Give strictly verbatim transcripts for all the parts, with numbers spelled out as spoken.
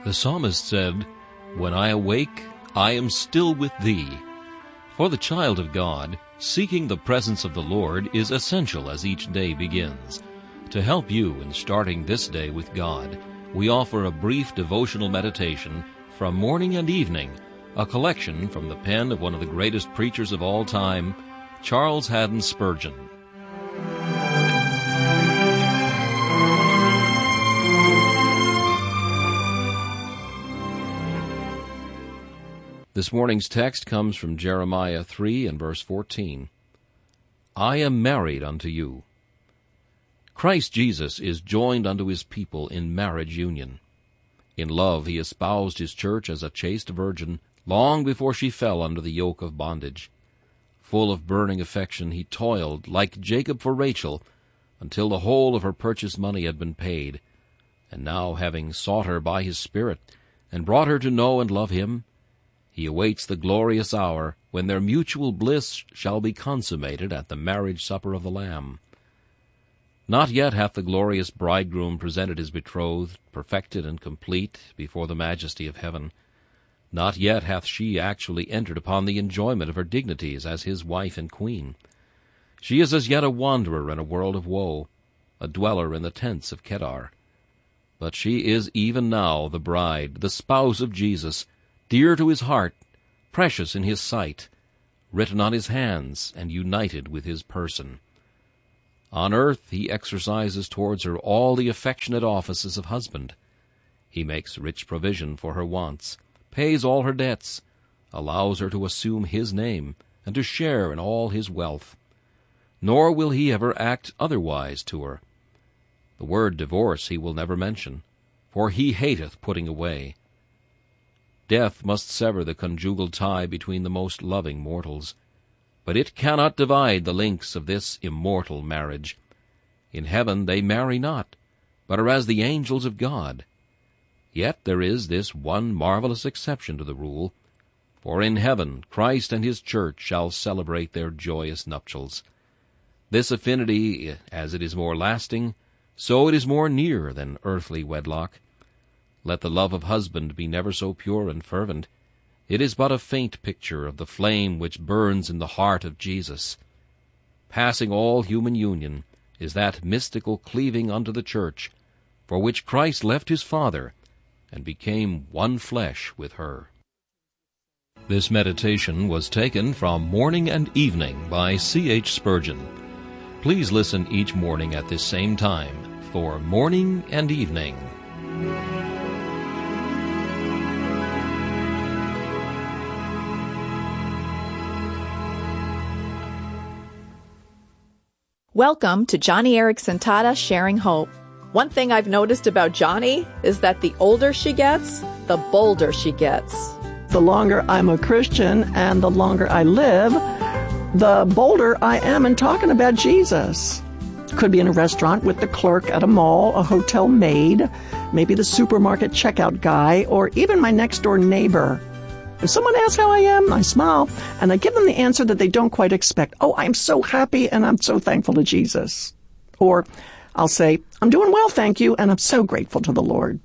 The psalmist said, "When I awake, I am still with thee." For the child of God, seeking the presence of the Lord is essential as each day begins. To help you in starting this day with God, we offer a brief devotional meditation from morning and evening, a collection from the pen of one of the greatest preachers of all time, Charles Haddon Spurgeon. This morning's text comes from Jeremiah three and verse fourteen. I am married unto you. Christ Jesus is joined unto his people in marriage union. In love he espoused his church as a chaste virgin long before she fell under the yoke of bondage. Full of burning affection he toiled, like Jacob for Rachel, until the whole of her purchase money had been paid. And now, having sought her by his Spirit, and brought her to know and love him, he awaits the glorious hour when their mutual bliss shall be consummated at the marriage supper of the Lamb. Not yet hath the glorious bridegroom presented his betrothed, perfected and complete, before the majesty of heaven. Not yet hath she actually entered upon the enjoyment of her dignities as his wife and queen. She is as yet a wanderer in a world of woe, a dweller in the tents of Kedar. But she is even now the bride, the spouse of Jesus, dear to his heart, precious in his sight, written on his hands, and united with his person. On earth he exercises towards her all the affectionate offices of husband. He makes rich provision for her wants, pays all her debts, allows her to assume his name, and to share in all his wealth. Nor will he ever act otherwise to her. The word divorce he will never mention, for he hateth putting away. Death must sever the conjugal tie between the most loving mortals, but it cannot divide the links of this immortal marriage. In heaven they marry not, but are as the angels of God. Yet there is this one marvelous exception to the rule, for in heaven Christ and his church shall celebrate their joyous nuptials. This affinity, as it is more lasting, so it is more near than earthly wedlock. Let the love of husband be never so pure and fervent, it is but a faint picture of the flame which burns in the heart of Jesus. Passing all human union is that mystical cleaving unto the church, for which Christ left his Father, and became one flesh with her. This meditation was taken from Morning and Evening by C H Spurgeon. Please listen each morning at this same time for Morning and Evening. Welcome to Johnny Erickson Tada Sharing Hope. One thing I've noticed about Johnny is that the older she gets, the bolder she gets. The longer I'm a Christian and the longer I live, the bolder I am in talking about Jesus. Could be in a restaurant with the clerk at a mall, a hotel maid, maybe the supermarket checkout guy, or even my next-door neighbor. If someone asks how I am, I smile, and I give them the answer that they don't quite expect. Oh, I'm so happy, and I'm so thankful to Jesus. Or I'll say, I'm doing well, thank you, and I'm so grateful to the Lord.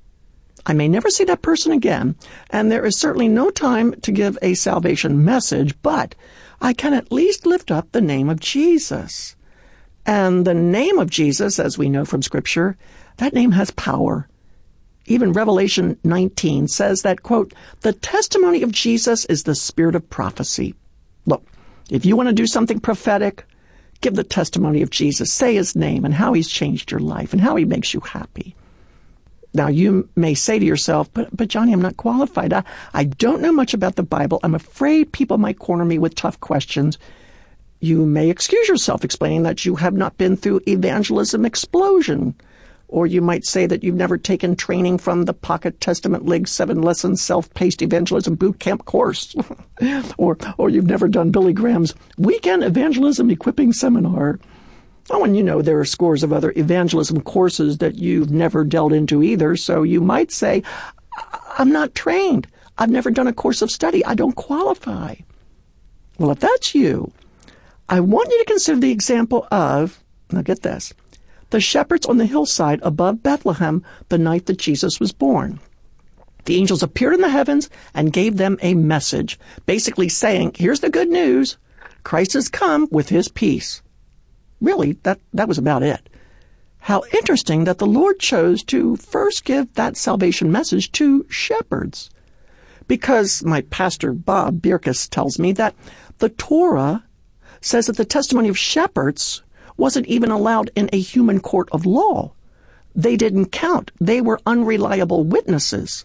I may never see that person again, and there is certainly no time to give a salvation message, but I can at least lift up the name of Jesus. And the name of Jesus, as we know from Scripture, that name has power. Even Revelation nineteen says that, quote, the testimony of Jesus is the spirit of prophecy. Look, if you want to do something prophetic, give the testimony of Jesus. Say his name and how he's changed your life and how he makes you happy. Now, you may say to yourself, but, but Johnny, I'm not qualified. I, I don't know much about the Bible. I'm afraid people might corner me with tough questions. You may excuse yourself explaining that you have not been through evangelism explosion. Or you might say that you've never taken training from the Pocket Testament League seven-lesson self-paced evangelism boot camp course. or or you've never done Billy Graham's weekend evangelism equipping seminar. Oh, and you know there are scores of other evangelism courses that you've never delved into either, so you might say, I'm not trained. I've never done a course of study. I don't qualify. Well, if that's you, I want you to consider the example of, now get this, the shepherds on the hillside above Bethlehem the night that Jesus was born. The angels appeared in the heavens and gave them a message, basically saying, here's the good news. Christ has come with his peace. Really, that, that was about it. How interesting that the Lord chose to first give that salvation message to shepherds. Because my pastor, Bob Bierkus, tells me that the Torah says that the testimony of shepherds wasn't even allowed in a human court of law. They didn't count. They were unreliable witnesses.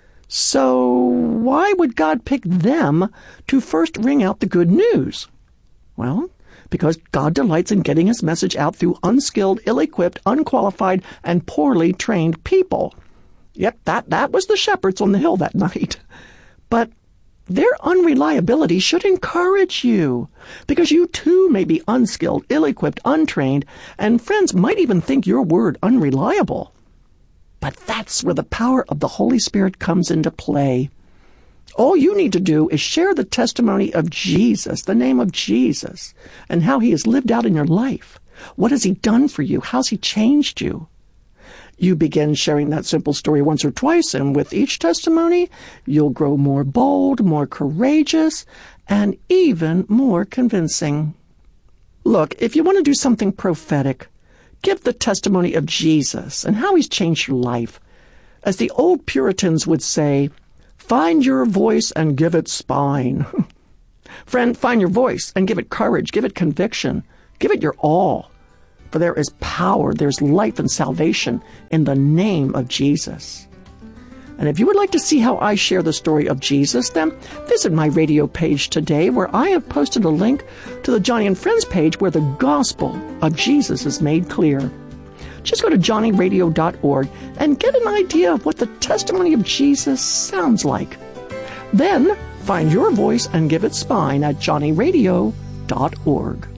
So why would God pick them to first ring out the good news? Well, because God delights in getting his message out through unskilled, ill-equipped, unqualified, and poorly trained people. Yep, that, that was the shepherds on the hill that night. But their unreliability should encourage you, because you too may be unskilled, ill-equipped, untrained, and friends might even think your word unreliable. But that's where the power of the Holy Spirit comes into play. All you need to do is share the testimony of Jesus, the name of Jesus, and how he has lived out in your life. What has he done for you? How's he changed you? You begin sharing that simple story once or twice, and with each testimony, you'll grow more bold, more courageous, and even more convincing. Look, if you want to do something prophetic, give the testimony of Jesus and how he's changed your life. As the old Puritans would say, find your voice and give it spine. Friend, find your voice and give it courage, give it conviction, give it your all. For there is power, there's life and salvation in the name of Jesus. And if you would like to see how I share the story of Jesus, then visit my radio page today, where I have posted a link to the Johnny and Friends page where the gospel of Jesus is made clear. Just go to johnny radio dot org and get an idea of what the testimony of Jesus sounds like. Then find your voice and give it spine at johnny radio dot org.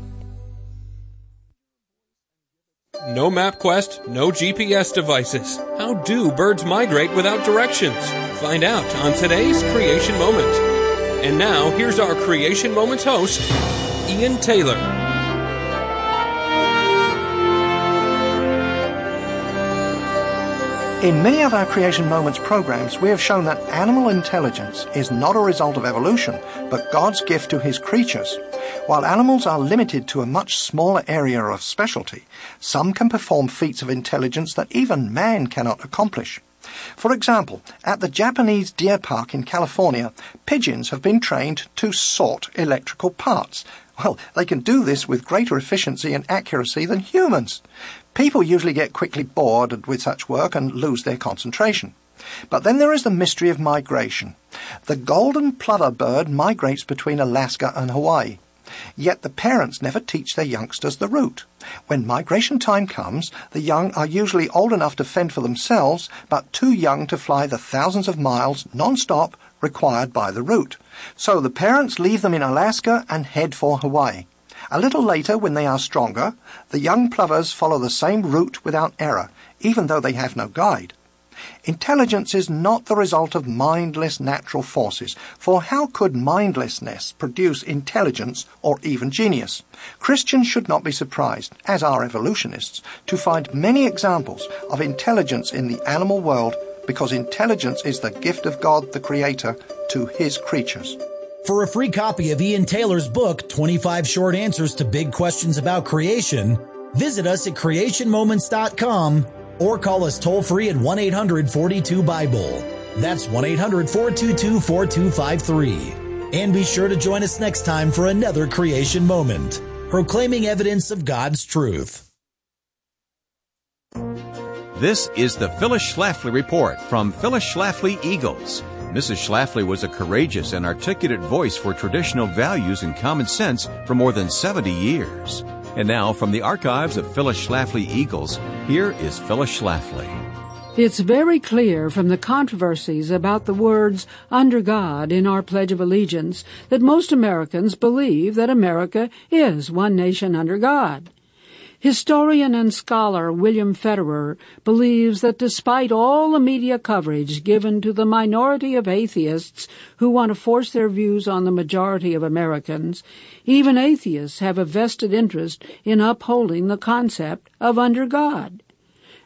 No MapQuest, no G P S devices. How do birds migrate without directions? Find out on today's Creation Moment. And now, here's our Creation Moments host, Ian Taylor. In many of our Creation Moments programs, we have shown that animal intelligence is not a result of evolution, but God's gift to his creatures. While animals are limited to a much smaller area of specialty, some can perform feats of intelligence that even man cannot accomplish. For example, at the Japanese Deer Park in California, pigeons have been trained to sort electrical parts. Well, they can do this with greater efficiency and accuracy than humans. People usually get quickly bored with such work and lose their concentration. But then there is the mystery of migration. The golden plover bird migrates between Alaska and Hawaii. Yet the parents never teach their youngsters the route. When migration time comes, the young are usually old enough to fend for themselves, but too young to fly the thousands of miles non-stop required by the route. So the parents leave them in Alaska and head for Hawaii. A little later, when they are stronger, the young plovers follow the same route without error, even though they have no guide. Intelligence is not the result of mindless natural forces, for how could mindlessness produce intelligence or even genius? Christians should not be surprised, as are evolutionists, to find many examples of intelligence in the animal world, because intelligence is the gift of God the Creator to his creatures. For a free copy of Ian Taylor's book, twenty-five Short Answers to Big Questions About Creation, visit us at creation moments dot com or call us toll-free at one eight hundred four two Bible. That's one eight hundred four two two four two five three. And be sure to join us next time for another Creation Moment, proclaiming evidence of God's truth. This is the Phyllis Schlafly Report from Phyllis Schlafly Eagles. Missus Schlafly was a courageous and articulate voice for traditional values and common sense for more than seventy years. And now, from the archives of Phyllis Schlafly Eagles, here is Phyllis Schlafly. It's very clear from the controversies about the words "under God" in our Pledge of Allegiance that most Americans believe that America is one nation under God. Historian and scholar William Federer believes that despite all the media coverage given to the minority of atheists who want to force their views on the majority of Americans, even atheists have a vested interest in upholding the concept of under God.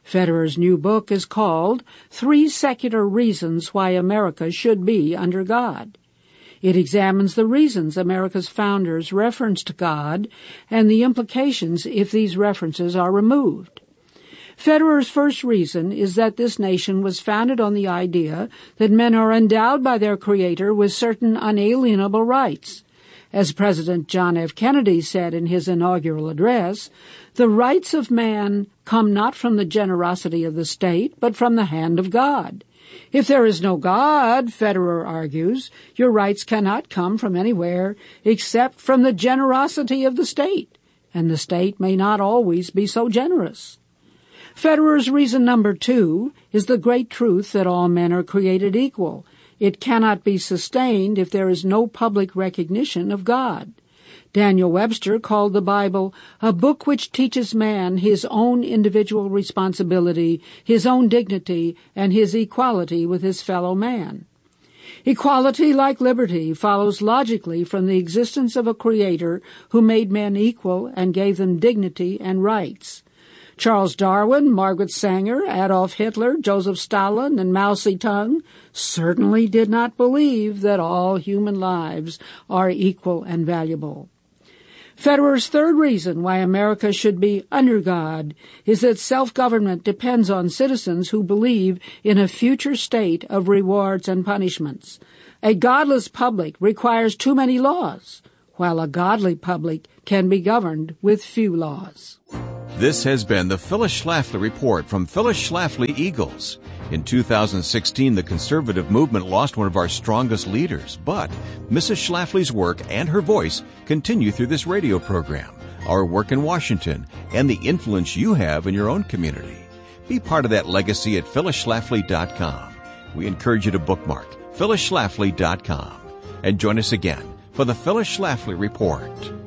Federer's new book is called Three Secular Reasons Why America Should Be Under God. It examines the reasons America's founders referenced God and the implications if these references are removed. Federer's first reason is that this nation was founded on the idea that men are endowed by their Creator with certain unalienable rights. As President John F. Kennedy said in his inaugural address, the rights of man come not from the generosity of the state, but from the hand of God. If there is no God, Federer argues, your rights cannot come from anywhere except from the generosity of the state, and the state may not always be so generous. Federer's reason number two is the great truth that all men are created equal. It cannot be sustained if there is no public recognition of God. Daniel Webster called the Bible a book which teaches man his own individual responsibility, his own dignity, and his equality with his fellow man. Equality, like liberty, follows logically from the existence of a Creator who made men equal and gave them dignity and rights. Charles Darwin, Margaret Sanger, Adolf Hitler, Joseph Stalin, and Mao Zedong certainly did not believe that all human lives are equal and valuable. Federer's third reason why America should be under God is that self-government depends on citizens who believe in a future state of rewards and punishments. A godless public requires too many laws, while a godly public can be governed with few laws. This has been the Phyllis Schlafly Report from Phyllis Schlafly Eagles. In two thousand sixteen, the conservative movement lost one of our strongest leaders, but Missus Schlafly's work and her voice continue through this radio program, our work in Washington, and the influence you have in your own community. Be part of that legacy at phyllis schlafly dot com. We encourage you to bookmark phyllis schlafly dot com and join us again for the Phyllis Schlafly Report.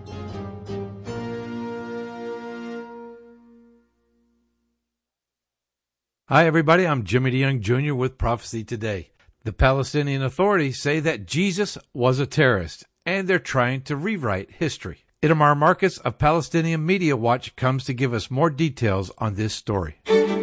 Hi, everybody. I'm Jimmy DeYoung, Junior with Prophecy Today. The Palestinian Authority say that Jesus was a terrorist, and they're trying to rewrite history. Itamar Marcus of Palestinian Media Watch comes to give us more details on this story.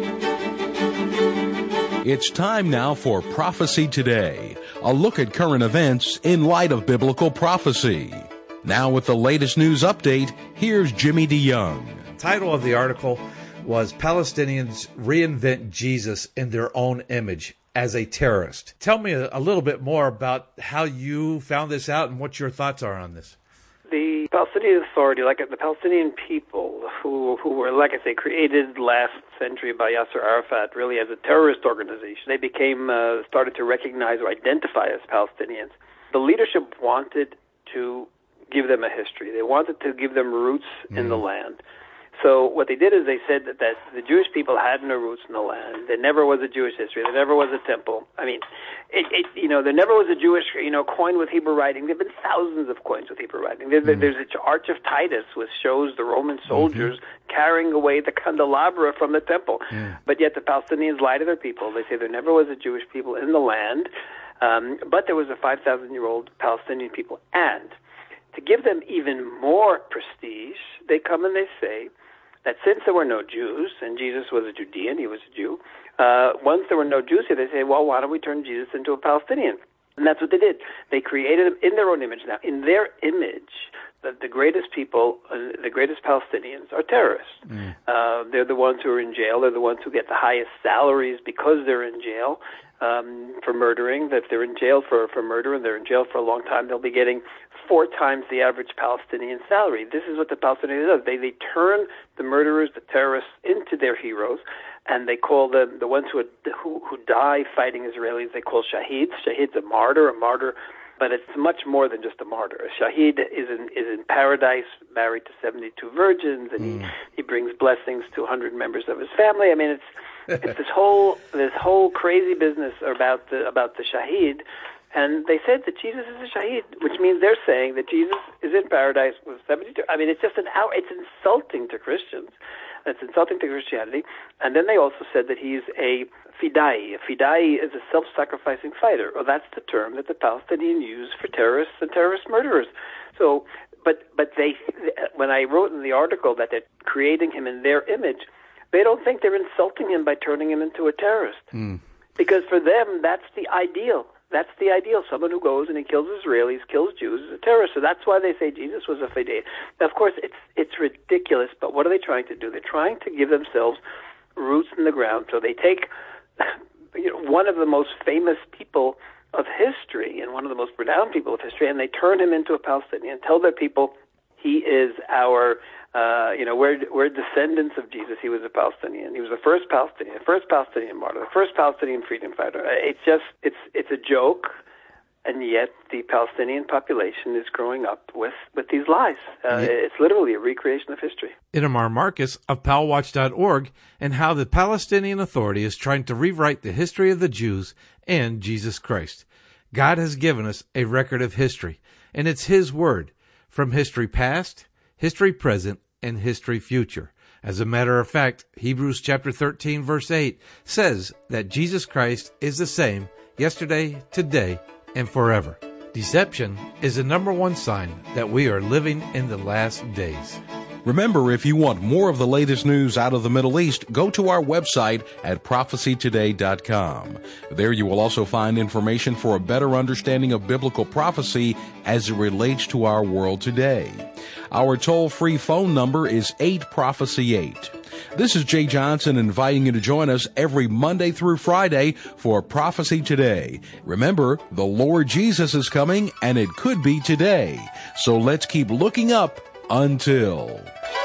It's time now for Prophecy Today, a look at current events in light of biblical prophecy. Now with the latest news update, here's Jimmy DeYoung. The title of the article was Palestinians Reinvent Jesus in Their Own Image as a Terrorist. Tell me a, a little bit more about how you found this out and what your thoughts are on this. The Palestinian Authority, like the Palestinian people who who were, like I say, created last century by Yasser Arafat really as a terrorist organization, they became, uh, started to recognize or identify as Palestinians. The leadership wanted to give them a history. They wanted to give them roots mm. in the land. So what they did is they said that, that the Jewish people had no roots in the land. There never was a Jewish history. There never was a temple. I mean, it, it, you know, there never was a Jewish, you know, coin with Hebrew writing. There have been thousands of coins with Hebrew writing. There, mm-hmm. There's the Arch of Titus, which shows the Roman soldiers mm-hmm. carrying away the candelabra from the temple. Yeah. But yet the Palestinians lie to their people. They say there never was a Jewish people in the land, um, but there was a five thousand year old Palestinian people. And to give them even more prestige, they come and they say that since there were no Jews, and Jesus was a Judean, he was a Jew, uh, once there were no Jews here, they say, well, why don't we turn Jesus into a Palestinian? And that's what they did. They created him in their own image. Now, in their image, the, the greatest people, uh, the greatest Palestinians are terrorists. Mm. Uh, they're the ones who are in jail. They're the ones who get the highest salaries because they're in jail um, for murdering. If they're in jail for, for murder and they're in jail for a long time, they'll be getting four times the average Palestinian salary. This is what the Palestinians do. They, they turn the murderers, the terrorists, into their heroes, and they call them, the ones who, who, who die fighting Israelis, they call shaheeds. Shaheed's a martyr, a martyr, but it's much more than just a martyr. A shaheed is in, is in paradise, married to seventy-two virgins, and mm. he, he brings blessings to one hundred members of his family. I mean, it's it's this whole this whole crazy business about the about the shaheed. And they said that Jesus is a shaheed, which means they're saying that Jesus is in paradise with seventy-two. I mean, it's just an out. It's insulting to Christians. It's insulting to Christianity. And then they also said that he's a fidai. A fidai is a self-sacrificing fighter. Or that's the term that the Palestinians use for terrorists and terrorist murderers. So, but but they, when I wrote in the article that they're creating him in their image, they don't think they're insulting him by turning him into a terrorist. Mm. Because for them, that's the ideal. That's the ideal. Someone who goes and he kills Israelis, kills Jews, is a terrorist. So that's why they say Jesus was a fidei. Now, of course, it's it's ridiculous, but what are they trying to do? They're trying to give themselves roots in the ground. So they take you know, one of the most famous people of history and one of the most renowned people of history, and they turn him into a Palestinian, tell their people he is our, uh, you know, we're, we're descendants of Jesus. He was a Palestinian. He was the first Palestinian, first Palestinian martyr, the first Palestinian freedom fighter. It's just, it's it's a joke, and yet the Palestinian population is growing up with, with these lies. Uh, yeah. It's literally a recreation of history. Itamar Marcus of Pal Watch dot org, and how the Palestinian Authority is trying to rewrite the history of the Jews and Jesus Christ. God has given us a record of history, and it's His Word, from history past, history present, and history future. As a matter of fact, Hebrews chapter thirteen, verse eight says that Jesus Christ is the same yesterday, today, and forever. Deception is the number one sign that we are living in the last days. Remember, if you want more of the latest news out of the Middle East, go to our website at prophecy today dot com. There you will also find information for a better understanding of biblical prophecy as it relates to our world today. Our toll-free phone number is eight prophecy eight. This is Jay Johnson inviting you to join us every Monday through Friday for Prophecy Today. Remember, the Lord Jesus is coming, and it could be today. So let's keep looking up until...